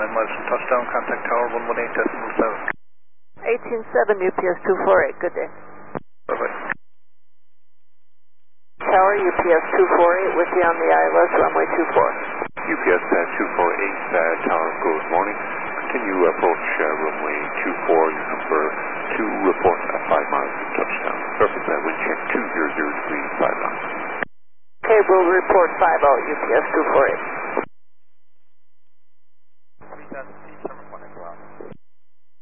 miles from touchdown, contact tower 118.7. 187 UPS 248, good day. Bye-bye. Tower UPS 248 with you on the ILS runway 24. UPS 248, tower, good morning. Continue approach runway 24, your number 2, report at 5 miles from touchdown. Surface wind check 200 degrees, 5 knots. Okay, we'll report 50 UPS 248.